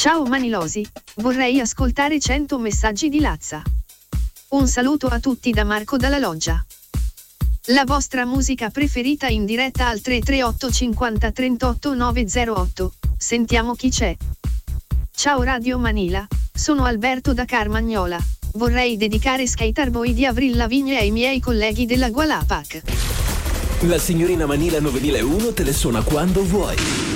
Ciao Manilosi, vorrei ascoltare 100 messaggi di Lazza. Un saluto a tutti da Marco dalla Loggia. La vostra musica preferita in diretta al 338 50 38 908. Sentiamo chi c'è. Ciao Radio Manila, sono Alberto da Carmagnola. Vorrei dedicare Skater Boy di Avril Lavigne ai miei colleghi della Gualapac. La signorina Manila 9001 te le suona quando vuoi.